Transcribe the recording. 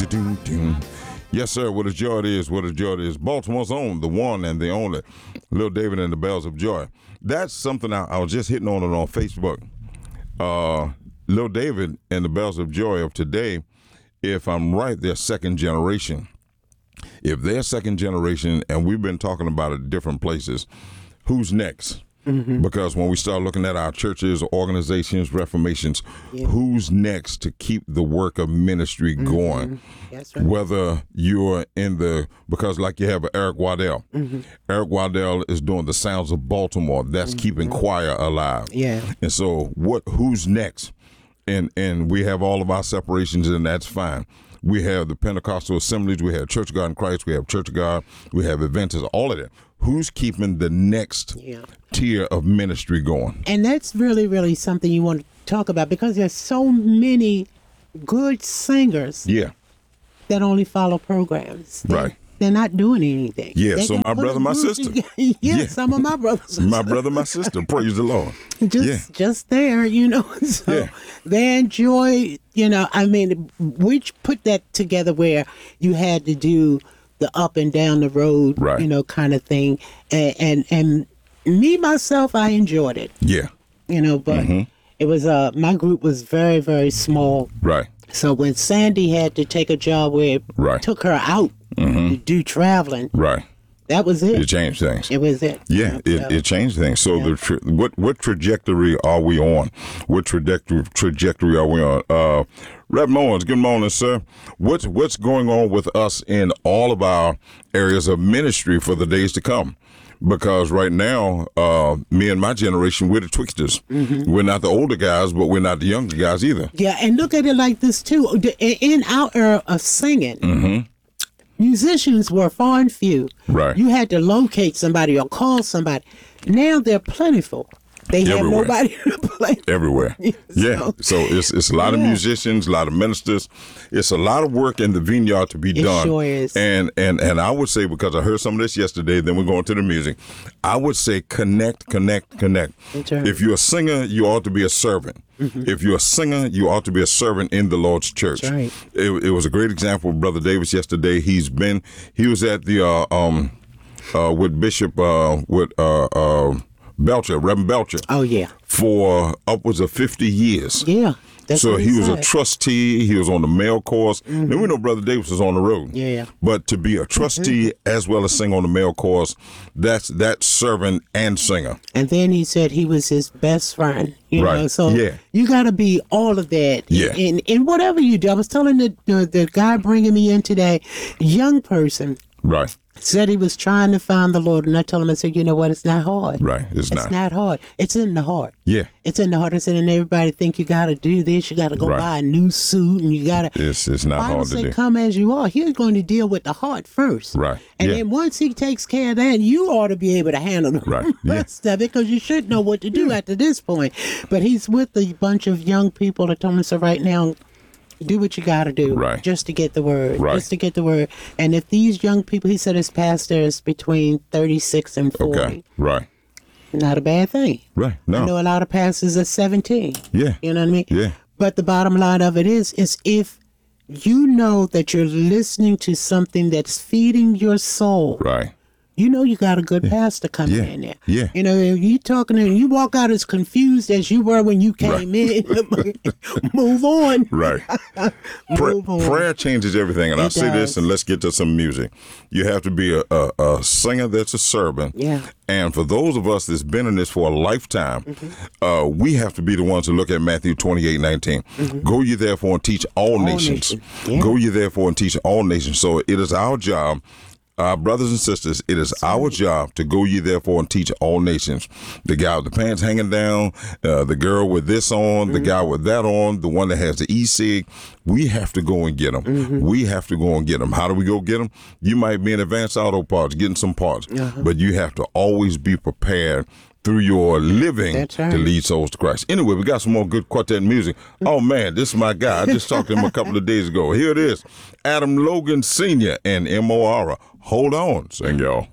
Yes, sir. What a joy it is. What a joy it is. Baltimore's own, the one and the only, Lil David and the Bells of Joy. That's something I was just hitting on it on Facebook. Lil David and the Bells of Joy of today, if I'm right, they're second generation. If they're second generation, and we've been talking about it at different places, who's next? Mm-hmm. Because when we start looking at our churches, organizations, reformations, who's next to keep the work of ministry going? That's right. Whether you're because like you have Eric Waddell. Mm-hmm. Eric Waddell is doing the Sounds of Baltimore. That's keeping choir alive. Yeah. And so who's next? And we have all of our separations, and that's fine. We have the Pentecostal assemblies, we have Church of God in Christ, we have Church of God, we have Adventists, all of that. Who's keeping the next tier of ministry going? And that's really, really something you want to talk about, because there's so many good singers that only follow programs. They're not doing anything. Yeah, so my brother, my sister. Some of my brothers. My brother, my sister. Praise the Lord. Just there, So they enjoy, we put that together where you had to do the up and down the road, kind of thing. And me, myself, I enjoyed it. Yeah. But it was, my group was very, very small. Right. So when Sandy had to take a job where it took her out to do traveling, that was it. It changed things. It was it. Yeah, it changed things. So what trajectory are we on? What trajectory are we on? Reverend Owens, good morning, sir. What's going on with us in all of our areas of ministry for the days to come? Because right now, me and my generation, we're the twixters. Mm-hmm. We're not the older guys, but we're not the younger guys either. Yeah, and look at it like this, too. In our era of singing, musicians were far and few. Right. You had to locate somebody or call somebody. Now they're plentiful. They have nobody to play. Everywhere. So it's a lot of musicians, a lot of ministers. It's a lot of work in the vineyard to be done. It sure is. And I would say, because I heard some of this yesterday, then we're going to the music, I would say connect. That's right. If you're a singer, you ought to be a servant. Mm-hmm. If you're a singer, you ought to be a servant in the Lord's church. That's right. It was a great example of Brother Davis yesterday. He was at the with Bishop Belcher, Reverend Belcher. Oh, yeah. For upwards of 50 years. Yeah. So he was a trustee. He was on the male course. Mm-hmm. And we know Brother Davis was on the road. Yeah. But to be a trustee as well as sing on the male course, that's servant and singer. And then he said he was his best friend. You know, so yeah. You got to be all of that. Yeah. In whatever you do. I was telling the guy bringing me in today, young person. Right. Said he was trying to find the Lord, and I told him, I said, you know what, it's not hard. Right, it's not. It's not hard. It's in the heart. Yeah. It's in the heart. I said, and everybody think you got to do this, you got to go buy a new suit, and you got to. It's not hard to do. Come as you are. He's going to deal with the heart first. Right. And then once he takes care of that, you ought to be able to handle the rest of it, because you should know what to do after this point. But he's with a bunch of young people that told him, so right now, do what you got to do just to get the word, just to get the word. And if these young people, he said his pastor is between 36 and 40. Okay, right. Not a bad thing. Right, no. I know a lot of pastors are 17. Yeah. You know what I mean? Yeah. But the bottom line of it is if you know that you're listening to something that's feeding your soul. Right. You know you got a good pastor coming in there. Yeah. You know, you talking and you walk out as confused as you were when you came in. Move on. Right. Move on. Prayer changes everything. And I'll say this, and let's get to some music. You have to be a singer that's a servant. Yeah. And for those of us that's been in this for a lifetime, we have to be the ones to look at Matthew 28:19. Go ye therefore and teach all nations. Yeah. Go ye therefore and teach all nations. So it is our job. Brothers and sisters, it is our job to go ye therefore and teach all nations. The guy with the pants hanging down, the girl with this on, the guy with that on, the one that has the e-cig. We have to go and get them. We have to go and get them. How do we go get them? You might be in Advanced Auto Parts getting some parts, but you have to always be prepared through your living to lead souls to Christ. Anyway, we got some more good quartet music. Oh, man, this is my guy. I just talked to him a couple of days ago. Here it is, Adam Logan Sr. and M.O.R. Hold on, sing y'all.